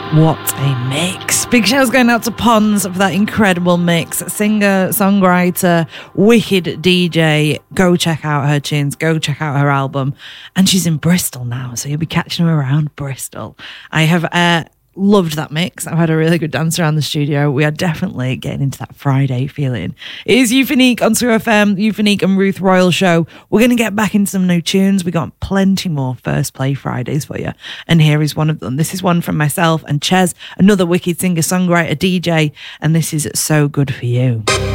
What a mix. Big shouts going out to Pons for that incredible mix. Singer, songwriter, wicked DJ. Go check out her tunes. Go check out her album. And she's in Bristol now, so you'll be catching her around Bristol. I have loved that mix. I've had a really good dance around the studio. We are definitely getting into that Friday feeling. It is Euphonique on 2FM, Euphonique and Ruth Royal show. We're going to get back into some new tunes. We got plenty more First Play Fridays for you. And here is one of them. This is one from myself and Ches, another wicked singer, songwriter, DJ. And this is So Good For You.